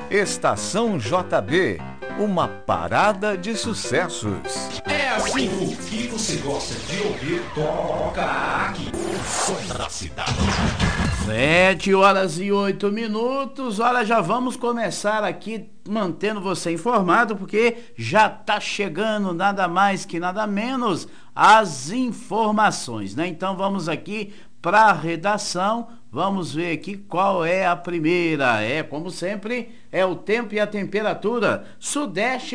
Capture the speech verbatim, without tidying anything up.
Estação J B, uma parada de sucessos. É assim, o que você gosta de ouvir, toca aqui. O som da cidade. Sete horas e oito minutos. Olha, já vamos começar aqui mantendo você informado, porque já tá chegando nada mais que nada menos as informações, né? Então vamos aqui para a redação, vamos ver aqui qual é a primeira. É, como sempre, é o tempo e a temperatura. Sudeste